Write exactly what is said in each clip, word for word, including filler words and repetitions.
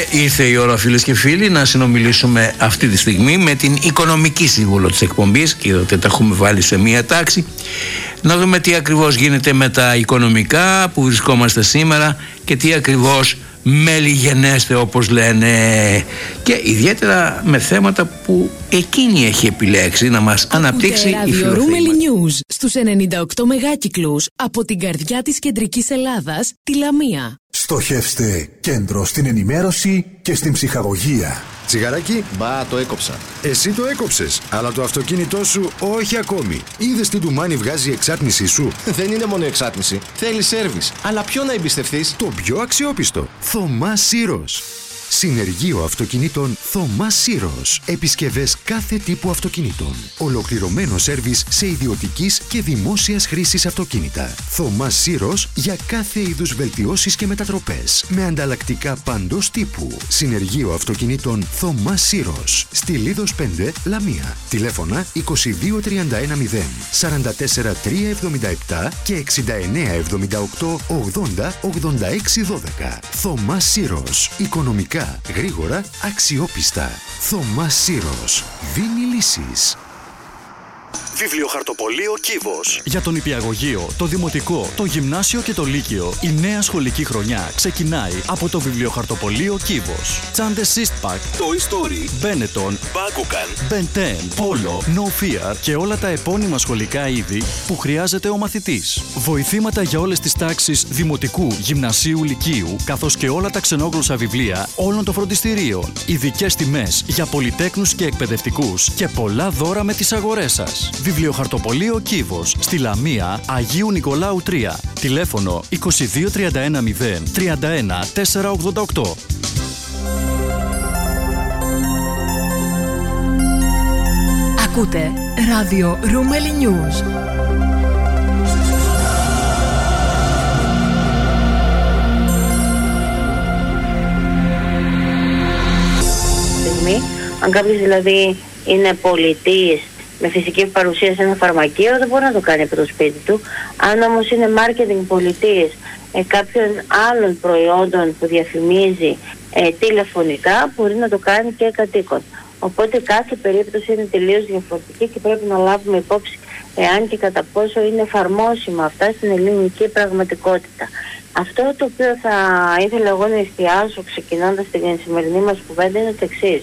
ήρθε η ώρα, φίλες και φίλοι, να συνομιλήσουμε αυτή τη στιγμή με την οικονομική σύμβουλο της εκπομπής, και είδατε τα έχουμε βάλει σε μία τάξη, να δούμε τι ακριβώς γίνεται με τα οικονομικά που βρισκόμαστε σήμερα και τι ακριβώς μελιγενέστε, όπως λένε, και ιδιαίτερα με θέματα που εκείνη έχει επιλέξει να μας αναπτύξει η φιλοθέη. News στους ενενήντα οκτώ μεγάκυκλους από την καρδιά της κεντρικής Ελλάδας, τη Λαμία. Στοχεύστε κέντρο στην ενημέρωση και στην ψυχαγωγία. Τσιγαράκι, μπα, το έκοψα. Εσύ το έκοψες, αλλά το αυτοκίνητό σου όχι ακόμη. Είδες τι ντουμάνι βγάζει η εξάτμισή σου? Δεν είναι μόνο εξάτμιση. Θέλει σέρβις. Αλλά ποιο να εμπιστευτείς? Το πιο αξιόπιστο. Θωμά Σύρος. Συνεργείο αυτοκινήτων Θωμά Σύρος. Επισκευές κάθε τύπου αυτοκινήτων. Ολοκληρωμένο σέρβις σε ιδιωτικής και δημόσιας χρήσης αυτοκίνητα. Θωμά Σύρος για κάθε είδους βελτιώσεις και μετατροπές. Με ανταλλακτικά παντός τύπου. Συνεργείο αυτοκινήτων Θωμά Σύρος. Στη Λίδος πέντε, Λαμία. Τηλέφωνα είκοσι δύο τριάντα ένα μηδέν, σαράντα τέσσερα τριακόσια εβδομήντα επτά και εξήντα εννέα εβδομήντα οκτώ ογδόντα ογδόντα έξι δώδεκα. Θωμά Σύρος. Οικονομικά, γρήγορα, αξιόπιστα. Θωμά Σύρος. Δίνει λύσεις. Βιβλιοχαρτοπωλείο Κύβος. Για τον νηπιαγωγείο, το δημοτικό, το γυμνάσιο και το λύκειο, η νέα σχολική χρονιά ξεκινάει από το Βιβλιοχαρτοπωλείο Κύβος. Τσάντες Eastpak, Toy Story, Benetton, Bakugan, Ben ten, Polo, No Fear και όλα τα επώνυμα σχολικά είδη που χρειάζεται ο μαθητής. Βοηθήματα για όλες τις τάξεις δημοτικού, γυμνασίου, λυκείου, καθώς και όλα τα ξενόγλωσσα βιβλία όλων των φροντιστηρίων. Ειδικές τιμές για πολυτέκνους και εκπαιδευτικούς και πολλά δώρα με τις αγορές σας. Βιβλιοχαρτοπωλείο Κύβος, στη Λαμία, Αγίου Νικολάου τρία. Τηλέφωνο είκοσι δύο τριάντα ένα μηδέν, τριάντα ένα τετρακόσια ογδόντα οκτώ. Ακούτε ράδιο Ρούμελι News. Αν κάποιος δηλαδή είναι πολιτής με φυσική παρουσία σε ένα φαρμακείο, δεν μπορεί να το κάνει από το σπίτι του. Αν όμως είναι marketing πολιτής ε, κάποιων άλλων προϊόντων που διαφημίζει ε, τηλεφωνικά, μπορεί να το κάνει και κατοίκον. Οπότε κάθε περίπτωση είναι τελείως διαφορετική και πρέπει να λάβουμε υπόψη εάν και κατά πόσο είναι εφαρμόσιμα αυτά στην ελληνική πραγματικότητα. Αυτό το οποίο θα ήθελα εγώ να εστιάσω ξεκινώντας την σημερινή μας κουβέντα είναι το εξής.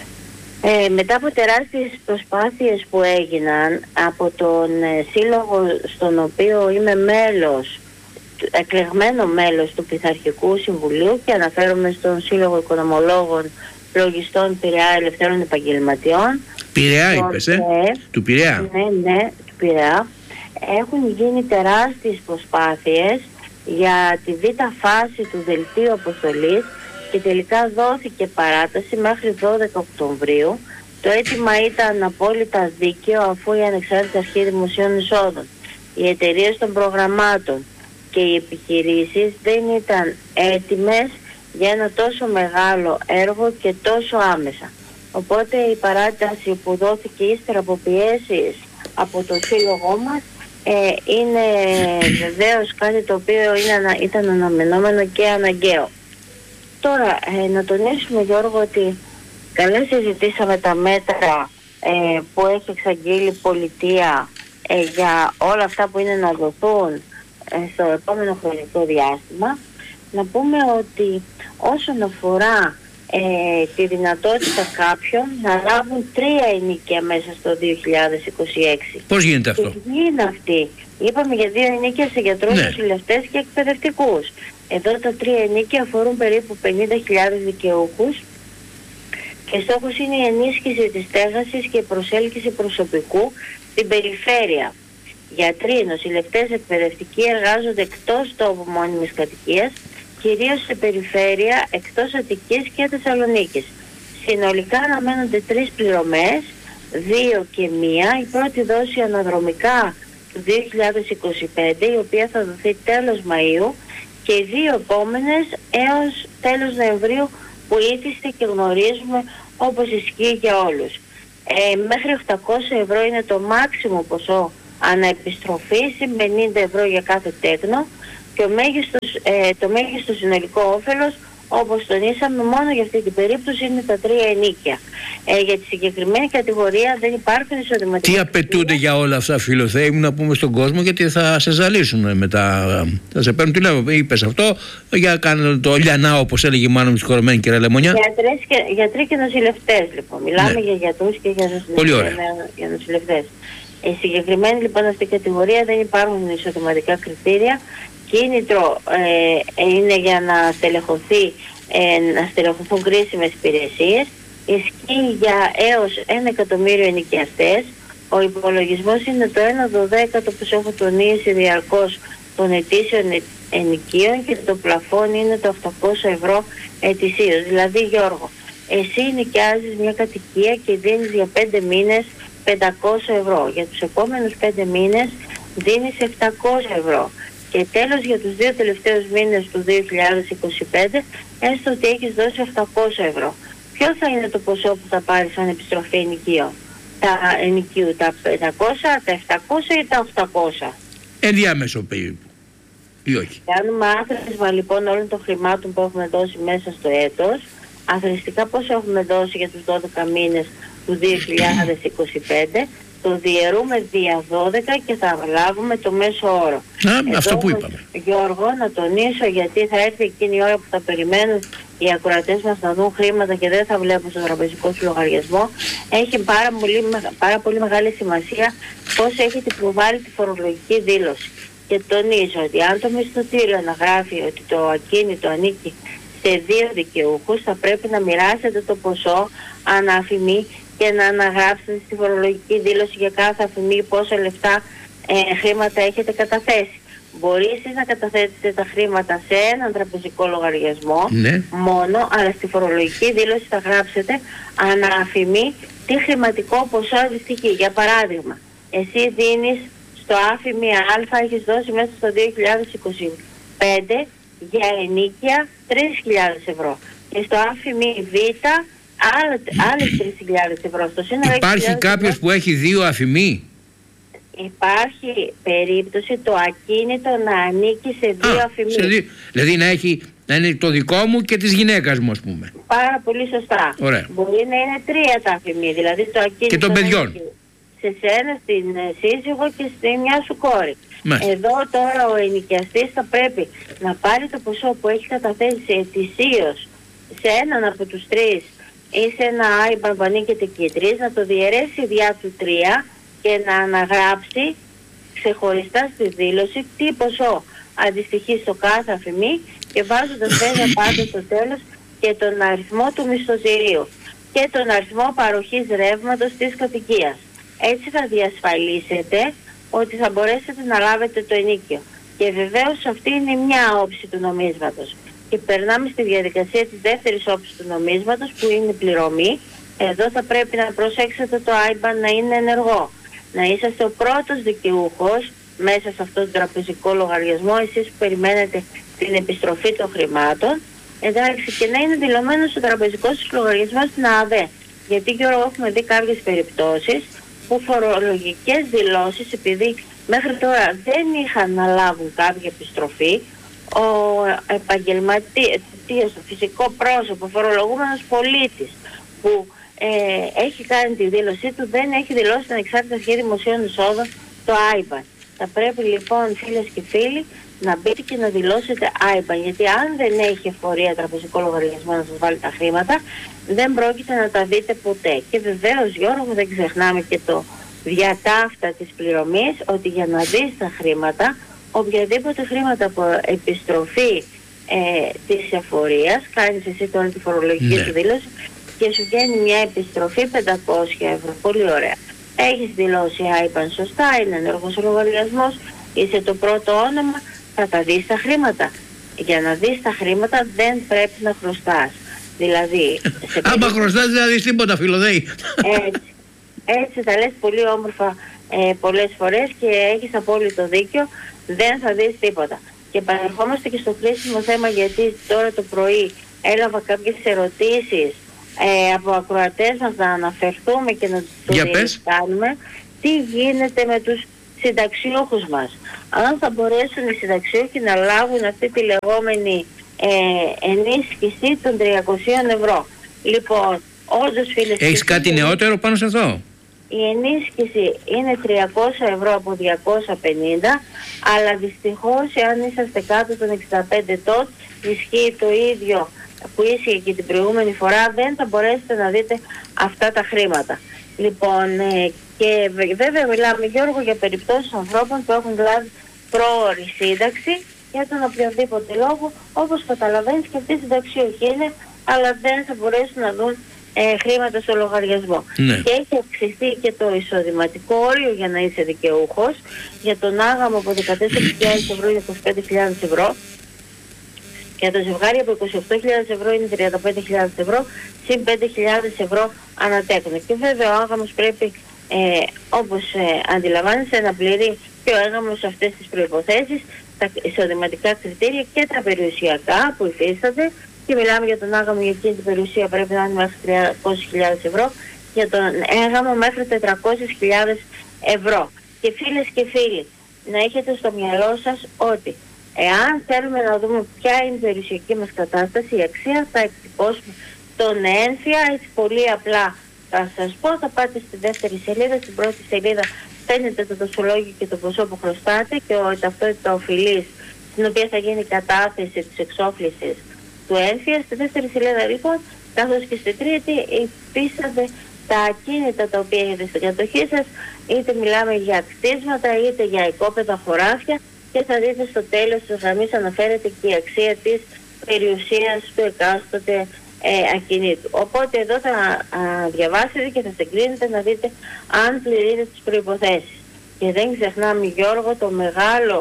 Ε, μετά από τεράστιες προσπάθειες που έγιναν από τον ε, σύλλογο στον οποίο είμαι μέλος, εκλεγμένο μέλος του Πειθαρχικού Συμβουλίου, και αναφέρομαι στον Σύλλογο Οικονομολόγων Λογιστών Πειραιά Ελευθέρων Επαγγελματιών. Πειραιά είπες, ε? ε? Του Πειραιά. Ναι, ναι, του Πειραιά. Έχουν γίνει τεράστιες προσπάθειες για τη β' φάση του δελτίου αποστολής και τελικά δόθηκε παράταση μέχρι δώδεκα Οκτωβρίου. Το αίτημα ήταν απόλυτα δίκαιο, αφού η Ανεξάρτητη Αρχή Δημοσίων Εισόδων, οι εταιρείες των προγραμμάτων και οι επιχειρήσεις δεν ήταν έτοιμες για ένα τόσο μεγάλο έργο και τόσο άμεσα. Οπότε η παράταση που δόθηκε ύστερα από πιέσεις από το σύλλογό μας ε, είναι βεβαίως κάτι το οποίο είναι, ήταν αναμενόμενο και αναγκαίο. Τώρα, ε, να τονίσουμε, Γιώργο, ότι καλά συζητήσαμε τα μέτρα ε, που έχει εξαγγείλει η πολιτεία ε, για όλα αυτά που είναι να δοθούν ε, στο επόμενο χρονικό διάστημα. Να πούμε ότι όσον αφορά ε, τη δυνατότητα κάποιων να λάβουν τρία ενοίκια μέσα στο δύο χιλιάδες είκοσι έξι. Πώς γίνεται αυτό? Τι είναι αυτή? Είπαμε για δύο ενοίκια σε γιατρούς, ναι. νοσηλευτές και εκπαιδευτικούς. Εδώ τα τρία ενοίκια αφορούν περίπου πενήντα χιλιάδες δικαιούχους και στόχος είναι η ενίσχυση της στέγασης και η προσέλκυση προσωπικού στην περιφέρεια. Γιατροί, νοσηλευτές, εκπαιδευτικοί εργάζονται εκτός τόπου μόνιμης κατοικίας, κυρίως σε περιφέρεια εκτός Αττικής και Θεσσαλονίκης. Συνολικά αναμένονται τρεις πληρωμές, δύο και μία. Η πρώτη δόση αναδρομικά του δύο χιλιάδες είκοσι πέντε, η οποία θα δοθεί τέλος Μαΐου, και οι δύο επόμενες έως τέλος Νοεμβρίου, που ήθιστε και γνωρίζουμε όπως ισχύει για όλους. Ε, μέχρι οκτακόσια ευρώ είναι το μάξιμο ποσό αναεπιστροφή, συν πενήντα ευρώ για κάθε τέκνο, και ο μέγιστος, ε, το μέγιστο συνολικό όφελος όπως τονίσαμε, μόνο για αυτή την περίπτωση είναι τα τρία ενοίκια. Ε, για τη συγκεκριμένη κατηγορία δεν υπάρχουν εισοδηματικά. Τι απαιτούνται για όλα αυτά, Φιλοθέη μου, να πούμε στον κόσμο, γιατί θα σε ζαλίσουν μετά. Θα σε παίρνουν τηλέφωνο. Είπες αυτό, για κάνω το λιανά, όπως έλεγε η μάνα μου συγχωρεμένη κυρία Λεμονιά. Και, γιατροί και νοσηλευτές, λοιπόν. Μιλάμε, ναι, για γιατρούς και για, πολύ ωραία, για νοσηλευτές. Η συγκεκριμένη, λοιπόν, αυτή η κατηγορία δεν υπάρχουν εισοδηματικά κριτήρια. Κίνητρο ε, είναι για να στελεχωθεί, ε, να στελεχωθούν κρίσιμες υπηρεσίες. Ισχύει για έως ένα εκατομμύριο ενοικιαστές. Ο υπολογισμός είναι το ένα δωδέκατο, όπως έχω τονίσει διαρκώς, των ετήσιων ενοικίων, και το πλαφόν είναι το οκτακόσια ευρώ ετησίως. Δηλαδή, Γιώργο, εσύ νοικιάζεις μια κατοικία και δίνεις για πέντε μήνες πεντακόσια ευρώ. Για τους επόμενους πέντε μήνες δίνεις επτακόσια ευρώ. Και τέλος, για τους δύο τελευταίους μήνες του δύο χιλιάδες είκοσι πέντε, έστω ότι έχεις δώσει επτακόσια ευρώ. Ποιο θα είναι το ποσό που θα πάρεις σαν επιστροφή ενοικίων? Τα ενοικίου, τα πεντακόσια, τα επτακόσια ή τα οκτακόσια? Ενδιάμεσο περίπου, ή όχι? Κάνουμε άθροισμα, λοιπόν, όλων των χρημάτων που έχουμε δώσει μέσα στο έτος. Αθροιστικά πόσο έχουμε δώσει για τους δώδεκα μήνες του δύο χιλιάδες είκοσι πέντε, το διαιρούμε δια δώδεκα και θα λάβουμε το μέσο όρο. Α, Εδώ, αυτό που είπαμε. Γιώργο, να τονίσω, γιατί θα έρθει εκείνη η ώρα που θα περιμένουν οι ακροατές μας να δουν χρήματα και δεν θα βλέπουν στον τραπεζικό του λογαριασμό. Έχει πάρα πολύ, πάρα πολύ μεγάλη σημασία πώς έχετε προβάλει τη φορολογική δήλωση. Και τονίζω ότι αν το μισθωτήριο αναγράφει ότι το ακίνητο ανήκει σε δύο δικαιούχους, θα πρέπει να μοιράσετε το ποσό αναφημή και να αναγράψετε στη φορολογική δήλωση για κάθε αφημί πόσα λεφτά ε, χρήματα έχετε καταθέσει. Μπορεί εσείς να καταθέτετε τα χρήματα σε έναν τραπεζικό λογαριασμό, ναι, μόνο, αλλά στη φορολογική δήλωση θα γράψετε αναφημή τι χρηματικό ποσό αντιστοιχεί. Για παράδειγμα, εσύ δίνεις στο άφημι Α, έχεις δώσει μέσα στο δύο χιλιάδες είκοσι πέντε για ενοίκια τρεις χιλιάδες ευρώ, και στο άφημι Β άλλες τρεις χιλιάδες ευρώ. Στο σύνολο υπάρχει κάποιος ευρώ που έχει δύο αφημί? Υπάρχει περίπτωση το ακίνητο να ανήκει σε δύο αφημί. Δι... Δηλαδή να, έχει, να είναι το δικό μου και της γυναίκας μου, ας πούμε. Πάρα πολύ σωστά. Ωραία. Μπορεί να είναι τρία τα αφημί, δηλαδή το ακίνητο και των παιδιών. Σε σένα, στην σύζυγο και στη μια σου κόρη. Μάλιστα. Εδώ τώρα ο ενοικιαστής θα πρέπει να πάρει το ποσό που έχει καταθέσει ετησίως σε έναν από τους τρεις ή σε ένα άιμπαν που ανήκεται και τρεις, να το διαιρέσει διά του τρία και να αναγράψει ξεχωριστά στη δήλωση τι ποσό αντιστοιχεί στο κάθε αφημί, και βάζοντας βέβαια πάντα στο τέλος και τον αριθμό του μισθωτηρίου και τον αριθμό παροχής ρεύματος της κατοικίας. Έτσι θα διασφαλίσετε ότι θα μπορέσετε να λάβετε το ενοίκιο. Και βεβαίως αυτή είναι μια όψη του νομίσματος. Και περνάμε στη διαδικασία της δεύτερης όψης του νομίσματος, που είναι η πληρωμή. Εδώ θα πρέπει να προσέξετε το άιμπαν να είναι ενεργό. Να είσαστε ο πρώτος δικαιούχος μέσα σε αυτόν τον τραπεζικό λογαριασμό, εσείς που περιμένετε την επιστροφή των χρημάτων, εντάξει, και να είναι δηλωμένο στο τραπεζικό σας λογαριασμό στην ΑΔΕ. Γιατί, Γιώργο, έχουμε δει κάποιες περιπτώσεις που φορολογικές δηλώσεις, επειδή μέχρι τώρα δεν είχαν να λάβουν κάποια επιστροφή, ο επαγγελματίας, το φυσικό πρόσωπο, φορολογούμενος πολίτης που ε, έχει κάνει τη δήλωσή του, δεν έχει δηλώσει την Ανεξάρτητη Αρχή Δημοσίων Εισόδων, το άιμπαν. Θα πρέπει λοιπόν, φίλες και φίλοι, να μπείτε και να δηλώσετε άιμπαν, γιατί αν δεν έχει εφορία τραπεζικό λογαριασμό να σας βάλει τα χρήματα, δεν πρόκειται να τα δείτε ποτέ. Και βεβαίως, Γιώργο, δεν ξεχνάμε και το διατάφτα της πληρωμής, ότι για να δεις τα χρήματα, οποιαδήποτε χρήματα από επιστροφή ε, της εφορίας, κάνεις εσύ τώρα τη φορολογική σου δήλωση και σου βγαίνει μια επιστροφή πεντακόσια ευρώ. Πολύ ωραία. Έχεις δηλώσει άιμπαν σωστά, είναι ενεργός ο λογαριασμός, είσαι το πρώτο όνομα, θα τα δεις τα χρήματα. Για να δεις τα χρήματα δεν πρέπει να χρωστάς. Δηλαδή... Άμα χρωστάς δεν θα δεις τίποτα, Φιλοδέη. Έτσι, έτσι τα λες πολύ όμορφα ε, πολλές φορές και έχεις απόλυτο δίκιο, δεν θα δεις τίποτα. Και παρερχόμαστε και στο κρίσιμο θέμα, γιατί τώρα το πρωί έλαβα κάποιες ερωτήσεις ε, από ακροατές μας, να αναφερθούμε και να το κάνουμε. Τι γίνεται με τους συνταξιούχους μας? Αν θα μπορέσουν οι συνταξιούχοι να λάβουν αυτή τη λεγόμενη ε, ενίσχυση των τριακοσίων ευρώ. Λοιπόν, όντως φίλες... Έχεις κάτι φίλοι, νεότερο πάνω σε αυτό? Η ενίσχυση είναι τριακόσια ευρώ από διακόσια πενήντα, αλλά δυστυχώς αν είσαστε κάτω των εξήντα πέντε ετών ισχύει το ίδιο που ίσχυε και την προηγούμενη φορά, δεν θα μπορέσετε να δείτε αυτά τα χρήματα. Λοιπόν, ε, και βέβαια μιλάμε, Γιώργο, για περιπτώσεις ανθρώπων που έχουν λάβει πρόωρη σύνταξη για τον οποιοδήποτε λόγο, όπως καταλαβαίνεις και αυτοί συνταξιούχοι είναι, αλλά δεν θα μπορέσουν να δουν ε, χρήματα στο λογαριασμό. Ναι. Και έχει αυξηθεί και το εισοδηματικό όριο για να είσαι δικαιούχος, για τον άγαμο από δεκατέσσερις χιλιάδες ευρώ για είκοσι πέντε χιλιάδες ευρώ. Για το ζευγάρι από είκοσι οκτώ χιλιάδες ευρώ είναι τριάντα πέντε χιλιάδες ευρώ, συν πέντε χιλιάδες ευρώ ανατέκνο. Και βέβαια ο άγαμος πρέπει, ε, όπως ε, αντιλαμβάνεσαι, να πληρεί και ο άγαμος αυτές τις προϋποθέσεις, τα εισοδηματικά κριτήρια και τα περιουσιακά που υφίστανται. Και μιλάμε για τον άγαμο, για εκείνη την περιουσία πρέπει να είναι μέχρι τριακόσιες χιλιάδες ευρώ, για τον έγαμο μέχρι τετρακόσιες χιλιάδες ευρώ. Και φίλες και φίλοι, να έχετε στο μυαλό σας ότι εάν θέλουμε να δούμε ποια είναι η περιουσιακή μας κατάσταση, η αξία, θα εκτυπώσουμε τον ένφια, έτσι πολύ απλά θα σας πω, θα πάτε στη δεύτερη σελίδα, στην πρώτη σελίδα φαίνεται το δοσολόγιο και το ποσό που χρωστάτε και ο, ταυτότητα οφειλής, στην οποία θα γίνει η κατάθεση της εξόφλησης του ένφια. Στη δεύτερη σελίδα λοιπόν, καθώς και στη τρίτη, υφίστανται τα ακίνητα τα οποία έχετε στην κατοχή σας, είτε μιλάμε για κτίσματα, είτε για οικόπεδα, χωράφια, και θα δείτε στο τέλος της γραμμής αναφέρεται και η αξία της περιουσίας του εκάστοτε ε, ακινήτου. Οπότε εδώ θα α, διαβάσετε και θα συγκρίνετε να δείτε αν πληρείτε τις προϋποθέσεις. Και δεν ξεχνάμε, Γιώργο, το μεγάλο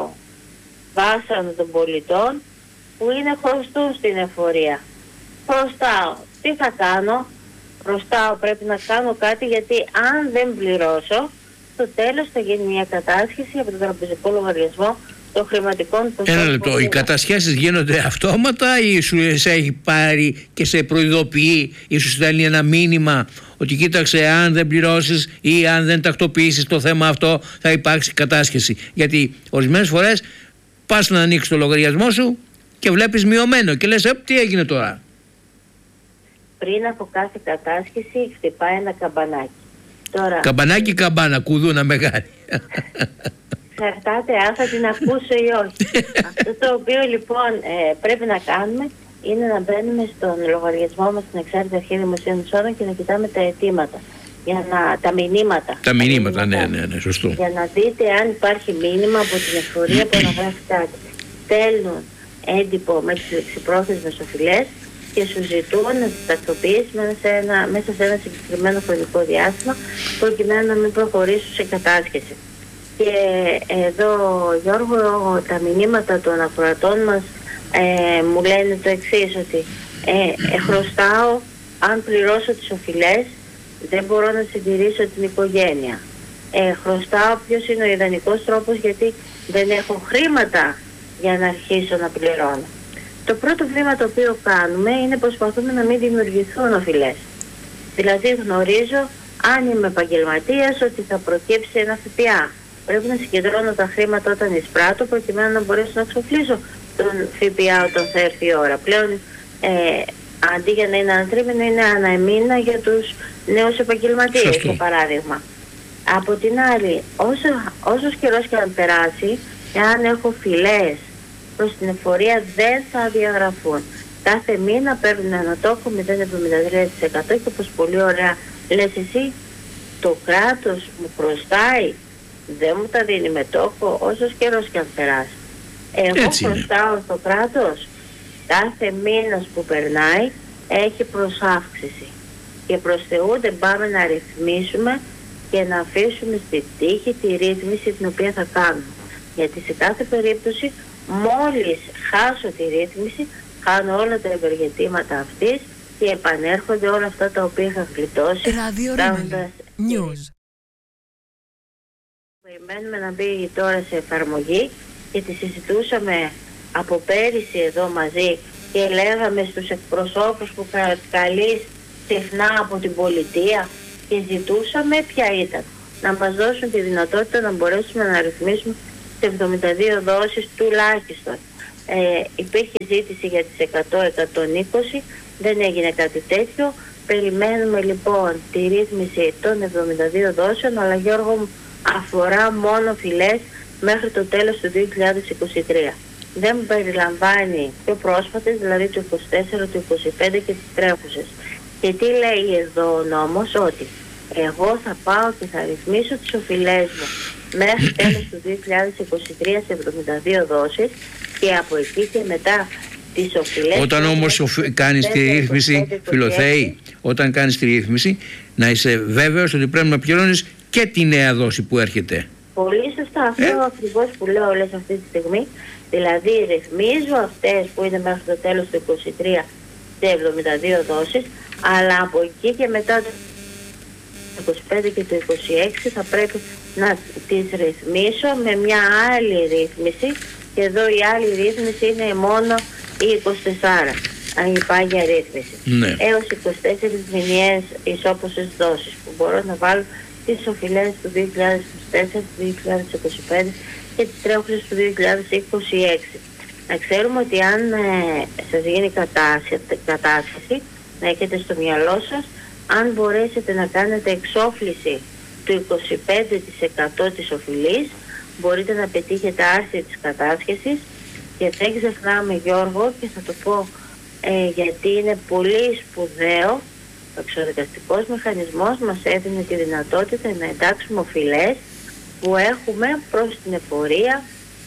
βάσανο των πολιτών που είναι χρωστούν στην εφορία. Χρωστάω. Τι θα κάνω? Χρωστάω, πρέπει να κάνω κάτι, γιατί αν δεν πληρώσω, στο τέλος θα γίνει μια κατάσχεση από τον τραπεζικό λογαριασμό των χρηματικών ποσών. Ένα λεπτό. Οι κατασχέσεις γίνονται αυτόματα ή σου σε έχει πάρει και σε προειδοποιεί ή σου στέλνει ένα μήνυμα ότι κοίταξε, αν δεν πληρώσεις ή αν δεν τακτοποιήσεις το θέμα αυτό θα υπάρξει κατάσχεση? Γιατί ορισμένες φορές πας να ανοίξεις το λογαριασμό σου και βλέπεις μειωμένο και λες, τι έγινε τώρα? Πριν από κάθε κατάσχεση χτυπάει ένα καμπανάκι. Τώρα, καμπανάκι καμπάνα, κουδούνα μεγάλη. Εξαρτάται αν θα την ακούσω ή όχι. Αυτό το οποίο λοιπόν ε, πρέπει να κάνουμε είναι να μπαίνουμε στον λογαριασμό μας στην Εξάρτητη Αρχή Δημοσίων Εισόδων και να κοιτάμε τα αιτήματα, για να, τα μηνύματα. Τα μηνύματα, ναι, ναι, ναι, σωστό. Για να δείτε αν υπάρχει μήνυμα από την εφορία που αναγράφει κάτι. Στέλνουν έντυπο με τις λεξιπρόθεσμες οφειλές και σου ζητούν να τις τακτοποιήσεις μέσα σε ένα, μέσα σε ένα συγκεκριμένο χρονικό διάστημα, προκειμένου να μην προχωρήσουν σε κατάσχεση. Και εδώ, Γιώργο, τα μηνύματα των ακροατών μας ε, μου λένε το εξής, ότι ε, ε, χρωστάω, αν πληρώσω τις οφειλές δεν μπορώ να συντηρήσω την οικογένεια. Ε, χρωστάω, ποιος είναι ο ιδανικός τρόπος, γιατί δεν έχω χρήματα για να αρχίσω να πληρώνω. Το πρώτο βήμα το οποίο κάνουμε είναι προσπαθούμε να μην δημιουργηθούν οφειλές. Δηλαδή γνωρίζω, αν είμαι επαγγελματίας, ότι θα προκύψει ένα ΦΠΑ. Πρέπει να συγκεντρώνω τα χρήματα όταν εισπράττω, προκειμένου να μπορέσω να εξοφλήσω τον ΦΠΑ όταν θα έρθει η ώρα. Πλέον ε, αντί για να είναι ανατρίμηνο, είναι αναεμήνα για τους νέους επαγγελματίες, για παράδειγμα. Από την άλλη, όσο, όσος καιρός και αν περάσει, εάν έχω φυλές προς την εφορία, δεν θα διαγραφούν. Κάθε μήνα παίρνουν ένα τόκο μηδέν κόμμα εβδομήντα τρία τοις εκατό και όπως πολύ ωραία λες εσύ, το κράτος μου χρωστάει, δεν μου τα δίνει με τόκο όσος καιρός και αν περάσει. Εγώ χρωστάω στο κράτος, κάθε μήνας που περνάει έχει προσάυξηση. Και προς Θεού δεν πάμε να ρυθμίσουμε και να αφήσουμε στη τύχη τη ρύθμιση την οποία θα κάνουμε. Γιατί σε κάθε περίπτωση μόλις χάσω τη ρύθμιση, χάνω όλα τα ευεργετήματα αυτής και επανέρχονται όλα αυτά τα οποία είχα γλιτώσει. Ραδιορήμελη. News. Περιμένουμε να μπει τώρα σε εφαρμογή και τη συζητούσαμε από πέρυσι εδώ μαζί και λέγαμε στους εκπροσώπους που καλείς συχνά από την πολιτεία και ζητούσαμε ποια ήταν. Να μας δώσουν τη δυνατότητα να μπορέσουμε να ρυθμίσουμε σε εβδομήντα δύο δόσεις τουλάχιστον. Ε, υπήρχε ζήτηση για τις εκατό με εκατόν είκοσι, δεν έγινε κάτι τέτοιο. Περιμένουμε λοιπόν τη ρύθμιση των εβδομήντα δύο δόσεων, αλλά Γιώργο μου αφορά μόνο φυλές μέχρι το τέλος του δύο χιλιάδες είκοσι τρία. Δεν περιλαμβάνει πιο πρόσφατες, δηλαδή το είκοσι τέσσερα, το είκοσι πέντε και τις τρέχουσες. Και τι λέει εδώ ο νόμος? Ότι εγώ θα πάω και θα ρυθμίσω τις οφειλές μου μέχρι τέλος του δύο χιλιάδες είκοσι τρία σε εβδομήντα δύο δόσεις και από εκεί και μετά τις οφειλές... Όταν όμως κάνεις τη ρύθμιση, Φιλοθέη, όταν κάνεις τη ρύθμιση, να είσαι βέβαιος ότι πρέπει να πληρώνεις και τη νέα δόση που έρχεται. Πολύ σωστά, αυτό ε? ακριβώς που λέω λες αυτή τη στιγμή. Δηλαδή ρυθμίζω αυτές που είναι μέχρι το τέλος του είκοσι τρία σε εβδομήντα δύο δόσεις, αλλά από εκεί και μετά το είκοσι πέντε και το είκοσι έξι θα πρέπει να τις ρυθμίσω με μια άλλη ρύθμιση, και εδώ η άλλη ρύθμιση είναι μόνο η είκοσι τέσσερα, αν η πάγια ρύθμιση. Ναι. Έως είκοσι τέσσερις μηνιαίες ισόπωσες δόσεις που μπορώ να βάλω τις οφειλές του δύο χιλιάδες είκοσι τέσσερα, του δύο χιλιάδες είκοσι πέντε και τις τρέχουσες του δύο χιλιάδες είκοσι έξι. Να ξέρουμε ότι αν ε, σας γίνει κατάσχεση, να έχετε στο μυαλό σας, αν μπορέσετε να κάνετε εξόφληση του είκοσι πέντε τοις εκατό της οφειλής, μπορείτε να πετύχετε άρση της κατάσχεσης. Και δεν ξεχνάμε, Γιώργο, και θα το πω ε, γιατί είναι πολύ σπουδαίο, ο εξοδικαστικός μηχανισμός μας έδινε τη δυνατότητα να εντάξουμε οφειλές που έχουμε προς την εφορία,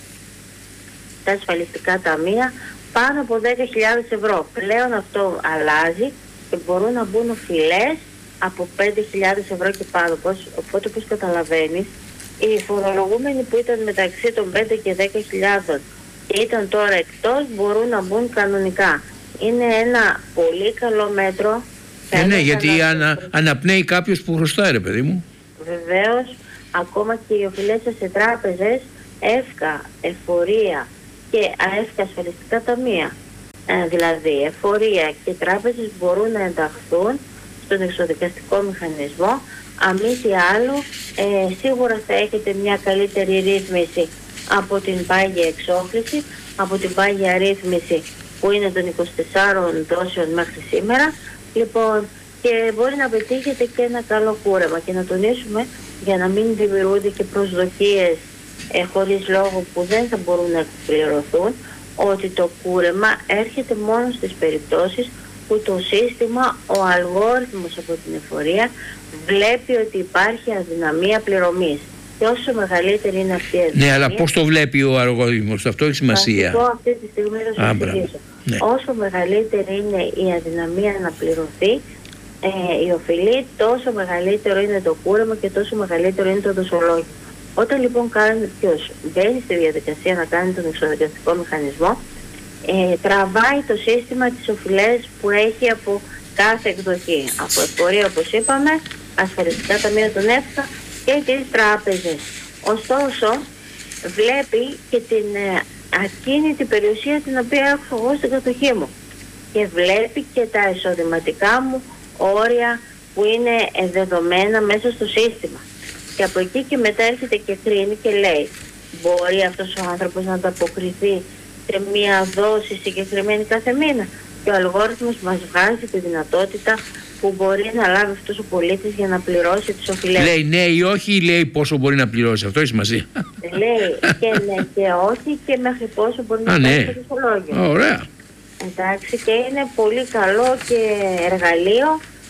τα ασφαλιστικά ταμεία, πάνω από δέκα χιλιάδες ευρώ. Πλέον αυτό αλλάζει και μπορούν να μπουν οφειλές από πέντε χιλιάδες ευρώ και πάνω. Οπότε, όπως καταλαβαίνεις, οι φορολογούμενοι που ήταν μεταξύ των πέντε και δέκα χιλιάδες και ήταν τώρα εκτός, μπορούν να μπουν κανονικά. Είναι ένα πολύ καλό μέτρο. Ε, ναι, γιατί να... ανα, αναπνέει κάποιος που χρωστάει, ρε παιδί μου. Βεβαίως, ακόμα και οι οφειλές σε τράπεζες, ΕΦΚΑ, εφορία και ΑΕΦΚΑ ασφαλιστικά ταμεία, ε, δηλαδή εφορία και τράπεζες μπορούν να ενταχθούν στον εξοδικαστικό μηχανισμό. Αν μη τι άλλο, ε, σίγουρα θα έχετε μια καλύτερη ρύθμιση από την πάγια εξόφληση, από την πάγια ρύθμιση που είναι των είκοσι τεσσάρων δόσεων μέχρι σήμερα. Λοιπόν, και μπορεί να πετύχετε και ένα καλό κούρεμα. Και να τονίσουμε, για να μην δημιουργούνται και προσδοκίες ε, χωρίς λόγο που δεν θα μπορούν να εκπληρωθούν, ότι το κούρεμα έρχεται μόνο στις περιπτώσεις που το σύστημα, ο αλγόριθμος από την εφορία βλέπει ότι υπάρχει αδυναμία πληρωμής. Και όσο μεγαλύτερη είναι αυτή η αδυναμία... Ναι, αλλά πώς το βλέπει ο αλγόριθμος, αυτό έχει σημασία. Θα αυτή τη στιγμή θα σας εξηγήσω. Ναι. Όσο μεγαλύτερη είναι η αδυναμία να πληρωθεί ε, η οφειλή, τόσο μεγαλύτερο είναι το κούρεμα και τόσο μεγαλύτερο είναι το δοσολόγιο. Όταν λοιπόν κάνει ποιος μπαίνει στη διαδικασία να κάνει τον εξοδικαστικό μηχανισμό, ε, τραβάει το σύστημα τις οφειλές που έχει από κάθε εκδοχή. Από εφορία, όπως είπαμε, ασφαλιστικά ταμεία των ΕΦΚΑ και τις τράπεζες. Ωστόσο, βλέπει και την ε, ακίνητη περιουσία την οποία έχω εγώ στην κατοχή μου. Και βλέπει και τα εισοδηματικά μου όρια που είναι δεδομένα μέσα στο σύστημα. Και από εκεί και μετά έρχεται και κρίνει και λέει, μπορεί αυτός ο άνθρωπος να ανταποκριθεί σε μία δόση συγκεκριμένη κάθε μήνα? Και ο αλγόριθμος μας βγάζει τη δυνατότητα που μπορεί να λάβει αυτός ο πολίτης για να πληρώσει τις οφειλές. Λέει ναι ή όχι, ή λέει πόσο μπορεί να πληρώσει? Αυτό έχει σημασία. Λέει και ναι και όχι και μέχρι πόσο μπορεί να πληρώσει το δοσολόγιο. Ωραία. Εντάξει, και είναι πολύ καλό και εργαλείο.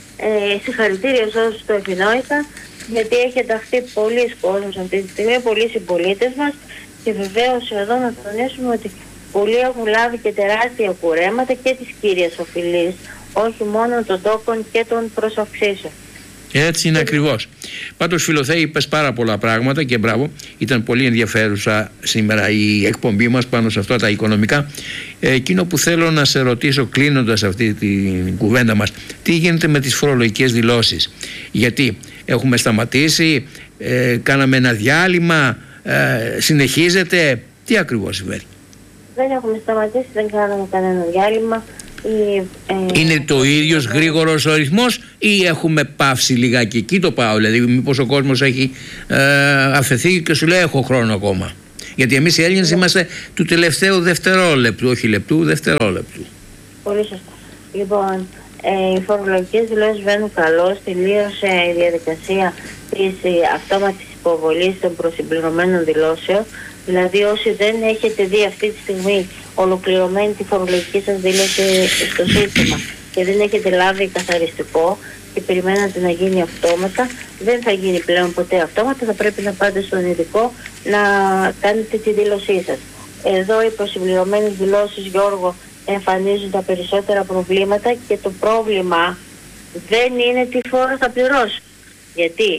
Ε, συγχαρητήρια σε όσους το επινόησαν, γιατί έχει ενταχθεί πολλοί κόσμος αυτή τη στιγμή, πολλοί συμπολίτες μας, και βεβαίως εδώ να τονίσουμε ότι πολλοί έχουν λάβει και τεράστια κουρέματα και της κύριας οφειλής, όχι μόνο των τόκων και των προσαυξήσεων. Έτσι είναι ακριβώς. Πάντως, Φιλοθέη, είπες πάρα πολλά πράγματα και μπράβο. Ήταν πολύ ενδιαφέρουσα σήμερα η εκπομπή μας πάνω σε αυτά τα οικονομικά. Ε, εκείνο που θέλω να σε ρωτήσω κλείνοντας αυτή την κουβέντα μας, τι γίνεται με τις φορολογικές δηλώσεις? Γιατί έχουμε σταματήσει, ε, κάναμε ένα διάλειμμα, ε, συνεχίζεται, τι ακριβώς συμβαίνει? Δεν έχουμε σταματήσει, δεν κάναμε κανένα διάλειμμα. Η, ε, είναι το ίδιος γρήγορος ο ρυθμός ή έχουμε πάυσει λιγάκι? Εκεί το πάω, δηλαδή μήπως ο κόσμος έχει ε, αφαιθεί και σου λέει έχω χρόνο ακόμα. Γιατί εμείς οι Έλληνες είμαστε του τελευταίου δευτερόλεπτου, όχι λεπτού, δευτερόλεπτου. Πολύ σωστά. Λοιπόν, ε, οι φορολογικές δηλώσεις βαίνουν καλώς, τελείωσε η διαδικασία της ε, αυτόματης υποβολής των προσυμπληρωμένων δηλώσεων. Δηλαδή όσοι δεν έχετε δει αυτή τη στιγμή ολοκληρωμένη τη φορολογική σας δήλωση στο σύστημα και δεν έχετε λάβει καθαριστικό και περιμένατε να γίνει αυτόματα, δεν θα γίνει πλέον ποτέ αυτόματα, θα πρέπει να πάτε στον ειδικό να κάνετε τη δήλωσή σας. Εδώ οι προσυμπληρωμένες δηλώσεις, Γιώργο, εμφανίζουν τα περισσότερα προβλήματα και το πρόβλημα δεν είναι τι φόρο θα πληρώσω. Γιατί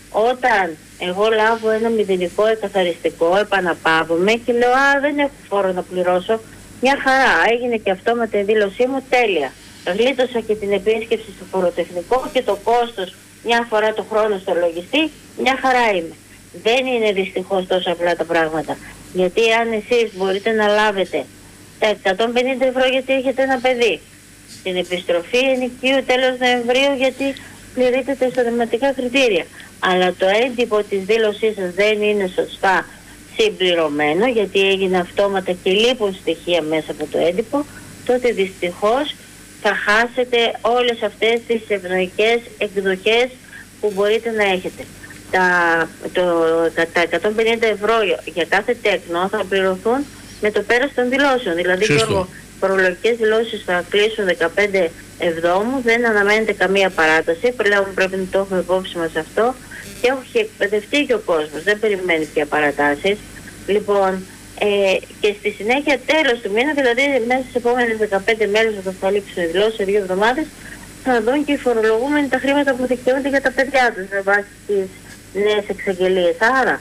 όταν εγώ λάβω ένα μηδενικό εκαθαριστικό, επαναπαύομαι και λέω «Α, δεν έχω φόρο να πληρώσω, μια χαρά, έγινε και αυτόματα η δήλωσή μου, τέλεια». Γλίτωσα και την επίσκεψη στο φοροτεχνικό και το κόστος μια φορά το χρόνο στο λογιστή, μια χαρά είμαι. Δεν είναι δυστυχώς τόσο απλά τα πράγματα. Γιατί αν εσείς μπορείτε να λάβετε τα εκατόν πενήντα ευρώ γιατί έχετε ένα παιδί, την επιστροφή ενοικίου τέλος Νοεμβρίου γιατί πληρείτε τα εισοδηματικά κριτήρια, αλλά το έντυπο της δήλωσής σας δεν είναι σωστά συμπληρωμένο γιατί έγινε αυτόματα και λείπουν στοιχεία μέσα από το έντυπο, τότε δυστυχώς θα χάσετε όλες αυτές τις ευνοϊκές εκδοχές που μπορείτε να έχετε. Τα, το, τα, τα εκατόν πενήντα ευρώ για κάθε τέκνο θα πληρωθούν με το πέρας των δηλώσεων. Δηλαδή, οι φορολογικές δηλώσεις θα κλείσουν δεκαπέντε εβδόμου, δεν αναμένεται καμία παράταση. Πλέον πρέπει να το έχουμε υπόψη μας αυτό και έχει εκπαιδευτεί και ο κόσμος, δεν περιμένει πια παρατάσεις. Λοιπόν, ε, και στη συνέχεια τέλος του μήνα, δηλαδή μέσα στις επόμενες δεκαπέντε μέρες όταν θα λήξουν οι δηλώσεις σε δύο εβδομάδες, θα δουν και οι φορολογούμενοι τα χρήματα που δικαιούνται για τα παιδιά τους με βάση τις νέες εξαγγελίες. Άρα,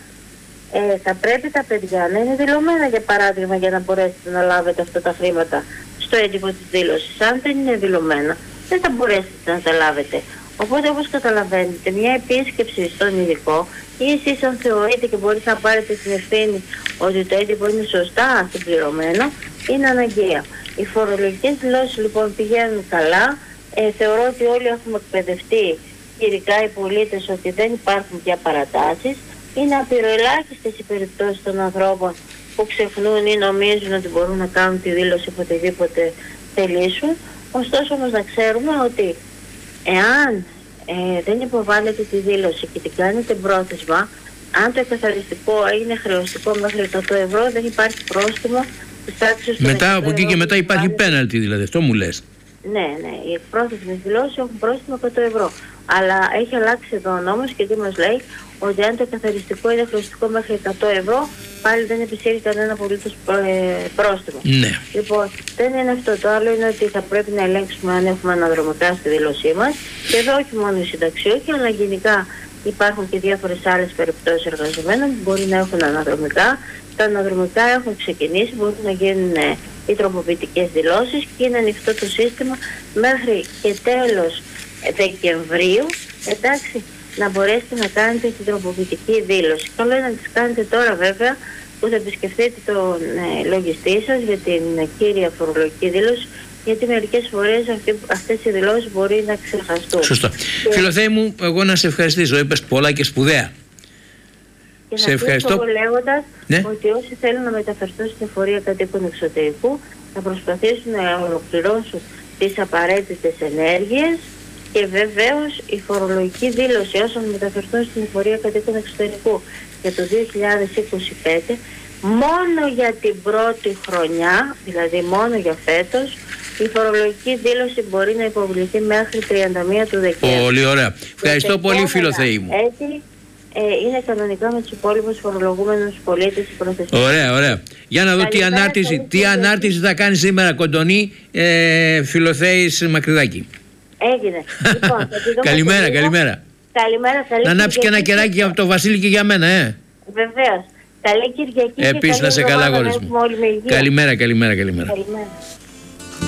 ε, θα πρέπει τα παιδιά να είναι δηλωμένα για παράδειγμα για να μπορέσετε να λάβετε αυτά τα χρήματα στο έντυπο της δήλωσης. Αν δεν είναι δηλωμένα, δεν θα μπορέσετε να τα λάβετε. Οπότε όπως καταλαβαίνετε, μια επίσκεψη στον ειδικό ή εσείς αν θεωρείτε και μπορείτε να πάρετε την ευθύνη ότι το έντυπο είναι σωστά συμπληρωμένο, είναι αναγκαία. Οι φορολογικές δηλώσεις λοιπόν πηγαίνουν καλά. Ε, θεωρώ ότι όλοι έχουμε εκπαιδευτεί, ειδικά οι πολίτες, ότι δεν υπάρχουν πια παρατάσεις. Είναι απειροελάχιστες οι περιπτώσεις των ανθρώπων που ξεχνούν ή νομίζουν ότι μπορούν να κάνουν τη δήλωση οποτεδήποτε θελήσουν. Ωστόσο όμως να ξέρουμε ότι εάν ε, δεν υποβάλλετε τη δήλωση και την κάνετε πρόθεσμα, αν το εκαθαριστικό είναι χρεωστικό μέχρι εκατό ευρώ, δεν υπάρχει πρόστιμο της τάξης των μετά από εκεί και μετά υπάρχει πέναλτι, δηλαδή αυτό μου λες. Ναι, ναι, οι εκπρόθεσμες δηλώσεις έχουν πρόστιμο εκατό ευρώ. Αλλά έχει αλλάξει εδώ ο νόμος και τι μας λέει, ότι αν το καθαριστικό είναι χρεωστικό μέχρι εκατό ευρώ, πάλι δεν επισύρει κανένα απολύτως ε, πρόστιμο. Ναι. Λοιπόν, δεν είναι αυτό. Το άλλο είναι ότι θα πρέπει να ελέγξουμε αν έχουμε αναδρομικά στη δήλωσή μας. Και εδώ όχι μόνο οι συνταξιούχοι, αλλά γενικά υπάρχουν και διάφορες άλλες περιπτώσεις εργαζομένων που μπορεί να έχουν αναδρομικά. Τα αναδρομικά έχουν ξεκινήσει, μπορούν να γίνουν ε, οι τροποποιητικές δηλώσεις και είναι ανοιχτό το σύστημα μέχρι και τέλος Δεκεμβρίου, εντάξει, να μπορέσετε να κάνετε την τροποποιητική δήλωση. Καλό είναι να τις κάνετε τώρα βέβαια που θα επισκεφτείτε τον ε, λογιστή σας για την ε, κύρια φορολογική δήλωση, γιατί μερικές φορές αυτοί, αυτές οι δηλώσεις μπορεί να ξεχαστούν. Σωστά. Και... Φιλοθέη μου, εγώ να σε ευχαριστήσω. Είπες πολλά και σπουδαία. Και σε να ευχαριστώ. Εγώ λέγοντας ναι? ότι όσοι θέλουν να μεταφερθούν στην εφορία κατοίκων εξωτερικού θα προσπαθήσουν να ολοκληρώσουν τις απαραίτητες ενέργειες και βεβαίως η φορολογική δήλωση όσων μεταφερθούν στην εφορία κατοίκων εξωτερικού για το δύο χιλιάδες είκοσι πέντε μόνο για την πρώτη χρονιά, δηλαδή μόνο για φέτος, η φορολογική δήλωση μπορεί να υποβληθεί μέχρι τριάντα μία του Δεκέμβρη. Πολύ ωραία. Ευχαριστώ πολύ, Φιλοθέη μου. Έτσι ε, είναι κανονικά με τους υπόλοιπους φορολογούμενους πολίτες η προθεσμία. Ωραία, ωραία. Για να δω τι ανάρτηση, τι ανάρτηση θα κάνει σήμερα κοντονή ε, Φιλοθέης Μακρυδάκη. Έγινε. Λοιπόν, καλημέρα, καλημέρα. Καλημέρα, καλή να ανάψει και ένα κεράκι από το Βασίλη και για μένα, ε. Βεβαίως. Καλή Κυριακή. Επίσης να σε καλά, γόρις μου. Καλημέρα, καλημέρα, καλημέρα. Καλημέρα.